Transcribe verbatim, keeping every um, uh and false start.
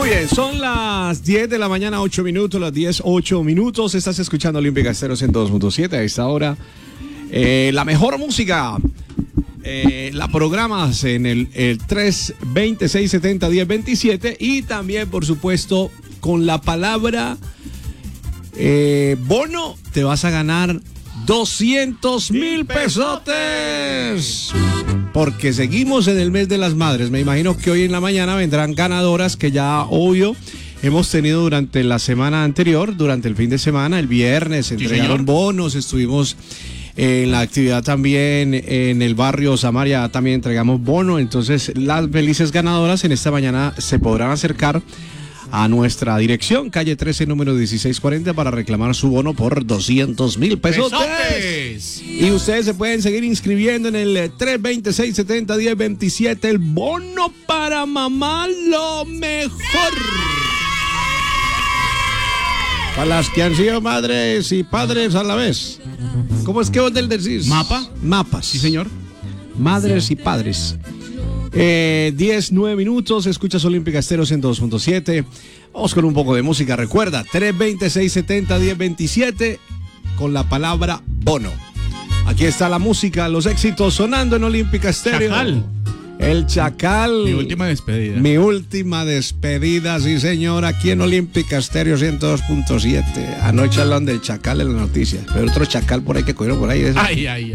Muy bien, son las diez de la mañana, ocho minutos, las diez, ocho minutos. Estás escuchando Olímpica Estéreo ciento dos punto siete a esta hora. Eh, la mejor música eh, la programas en el, el tres veinte, seiscientos setenta, diez veintisiete y también, por supuesto, con la palabra eh, bono te vas a ganar doscientos mil pesotes. Porque seguimos en el mes de las madres. Me imagino que hoy en la mañana vendrán ganadoras que ya, obvio, hemos tenido durante la semana anterior, durante el fin de semana, el viernes, entregaron sí, bonos, estuvimos en la actividad también en el barrio Samaria, también entregamos bono. Entonces, las felices ganadoras en esta mañana se podrán acercar a nuestra dirección, calle trece, número dieciséis cuarenta, para reclamar su bono por doscientos mil pesos. Y ustedes se pueden seguir inscribiendo en el tres veinte, seiscientos setenta, diez veintisiete, el bono para mamá, lo mejor. Para las que han sido madres y padres a la vez. ¿Cómo es que vos del decís? ¿Mapa? Mapas. Sí, señor. Madres y padres. Eh, diez, nueve minutos, escuchas Olímpica Estéreo ciento dos punto siete. Vamos con un poco de música. Recuerda, tres veinte, seiscientos setenta, diez veintisiete con la palabra bono. Aquí está la música, los éxitos sonando en Olímpica Estéreo. Chacal. El Chacal. Mi última despedida. Mi última despedida, sí señor, aquí en Olímpica Estéreo ciento dos punto siete. Anoche hablan del Chacal en las noticias, pero otro Chacal por ahí que cogieron por ahí. Ay, ay, ay.